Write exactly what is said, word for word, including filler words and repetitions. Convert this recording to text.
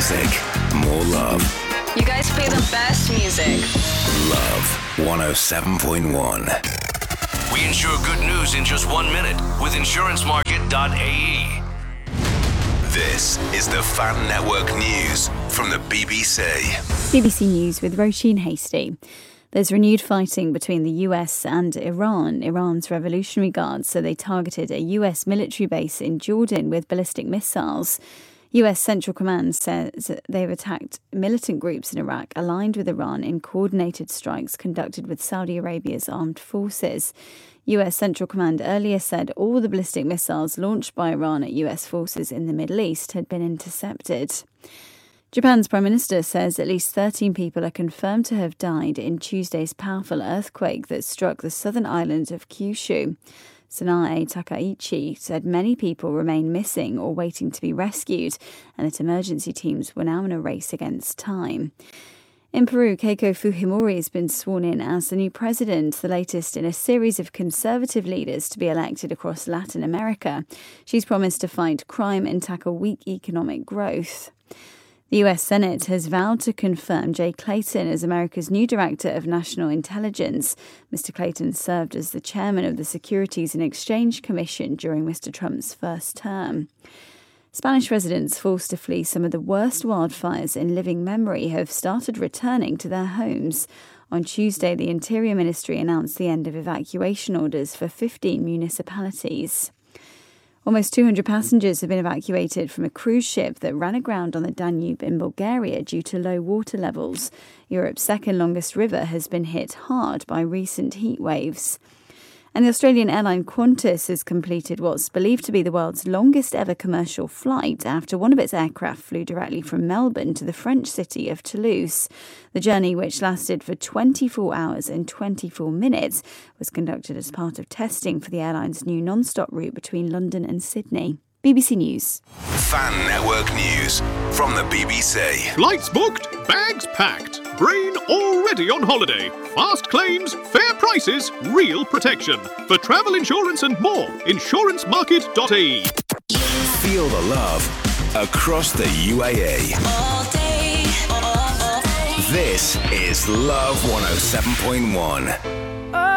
music, more love. You guys play the best music. Love one oh seven point one. We insure good news in just one minute with insurance market dot a e. This is the Fan Network News from the B B C. B B C News with Roisin Hasty. There's renewed fighting between the U S and Iran. Iran's Revolutionary Guards say they targeted a U S military base in Jordan with ballistic missiles. U S Central Command says they've attacked militant groups in Iraq aligned with Iran in coordinated strikes conducted with Saudi Arabia's armed forces. U S Central Command earlier said all the ballistic missiles launched by Iran at U S forces in the Middle East had been intercepted. Japan's Prime Minister says at least thirteen people are confirmed to have died in Tuesday's powerful earthquake that struck the southern island of Kyushu. Sanae Takaichi said many people remain missing or waiting to be rescued and that emergency teams were now in a race against time. In Peru, Keiko Fujimori has been sworn in as the new president, the latest in a series of conservative leaders to be elected across Latin America. She's promised to fight crime and tackle weak economic growth. The U S Senate has vowed to confirm Jay Clayton as America's new Director of National Intelligence. Mister Clayton served as the chairman of the Securities and Exchange Commission during Mister Trump's first term. Spanish residents forced to flee some of the worst wildfires in living memory have started returning to their homes. On Tuesday, the Interior Ministry announced the end of evacuation orders for fifteen municipalities. Almost two hundred passengers have been evacuated from a cruise ship that ran aground on the Danube in Bulgaria due to low water levels. Europe's second longest river has been hit hard by recent heat waves. And the Australian airline Qantas has completed what's believed to be the world's longest ever commercial flight after one of its aircraft flew directly from Melbourne to the French city of Toulouse. The journey, which lasted for twenty-four hours and twenty-four minutes, was conducted as part of testing for the airline's new non-stop route between London and Sydney. B B C News. Fan Network News from the B B C. Flights booked, bags packed, brain already on holiday. Fast claims, fair prices, real protection. For travel insurance and more, insurance market dot a e. Feel the love across the U A E. All day, all day. This is Love one oh seven point one.